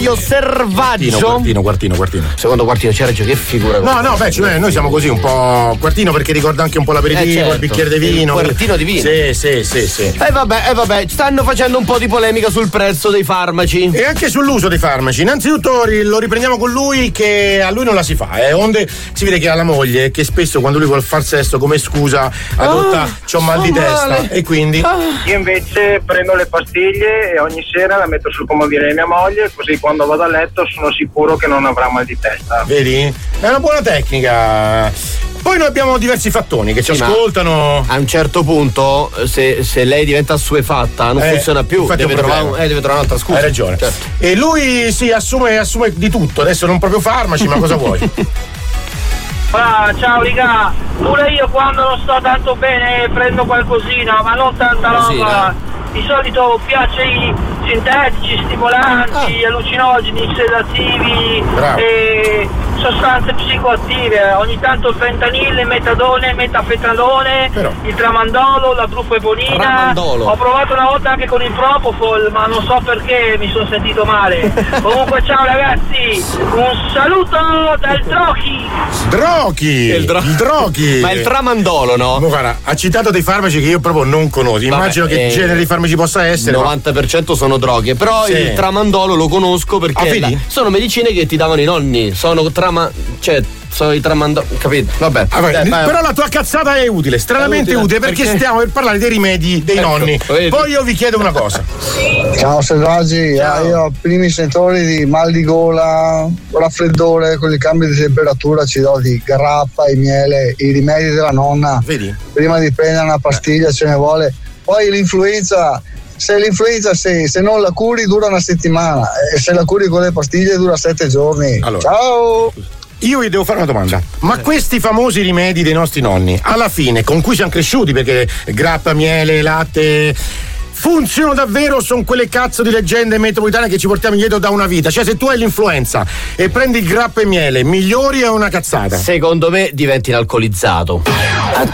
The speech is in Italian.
Selvaggio. Quartino. Secondo Quartino c'era che figura. No, cioè, noi siamo così un po'. Quartino perché ricorda anche un po' l'aperitivo, certo. Il bicchiere di vino. Il quartino di vino. Sì. E vabbè, stanno facendo un po' di polemica sul prezzo dei farmaci. E anche sull'uso dei farmaci. Innanzitutto lo riprendiamo con lui, che a lui non la si fa. Onde si vede che ha la moglie che spesso quando lui vuol far sesso come scusa adotta c'ho mal di testa e quindi. Io invece prendo le pastiglie e ogni sera la metto sul comodino di mia moglie, così quando vado a letto sono sicuro che non avrà mal di testa. Vedi? È una buona tecnica. Poi noi abbiamo diversi fattoni che ci ascoltano. A un certo punto, se lei diventa assuefatta, non funziona più. Deve trovare un'altra scusa. Hai ragione. Certo. E lui assume di tutto. Adesso non proprio farmaci, ma cosa vuoi? Ciao raga, pure io quando non sto tanto bene prendo qualcosina, ma non tanta roba. Di solito piace i sintetici, stimolanti, allucinogeni, sedativi e sostanze psicoattive, ogni tanto il fentanil, il metadone, il metafetalone, il tramandolo, la brufoeponina. Ho provato una volta anche con il propofol, ma non so perché mi sono sentito male. Comunque ciao ragazzi, un saluto dal Drochi. Il Drochi. Ma il tramandolo, no? Guarda, ha citato dei farmaci che io proprio non conosco. Immagino che genere di farmaci possa essere. Il 90% sono droghe, però il tramandolo lo conosco perché sono medicine che ti davano i nonni. Sono i tramandoli, capito? Vabbè. Però la tua cazzata è utile, stranamente utile perché stiamo per parlare dei rimedi dei nonni. Poi io vi chiedo una cosa. Ciao Selvaggi, io ho primi sentori di mal di gola, raffreddore, con il cambio di temperatura ci do di grappa e miele, i rimedi della nonna. Vedi? Prima di prendere una pastiglia ce ne vuole. Poi l'influenza, se non la curi dura una settimana e se la curi con le pastiglie dura 7 giorni. Allora. Ciao! Io vi devo fare una domanda. Ma questi famosi rimedi dei nostri nonni, alla fine, con cui siamo cresciuti, perché grappa, miele, latte, funzionano davvero o sono quelle cazzo di leggende metropolitane che ci portiamo indietro da una vita? Cioè, se tu hai l'influenza e prendi il grappa e miele, migliori è una cazzata? Secondo me diventi un alcolizzato.